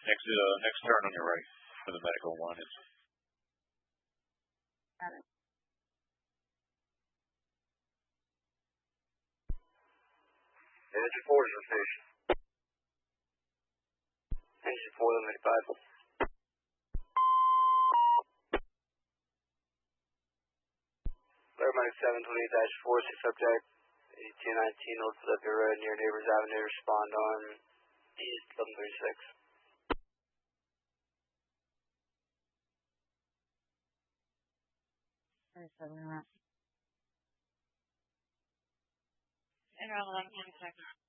Next turn on your right for the medical one is. Got it. Engine 4 is on station. Engine 4, limit 5. Paramedic 728-46 subject 1819 Old Philadelphia Road near Neighbors Avenue. Respond on East 1136. In around 11 seconds.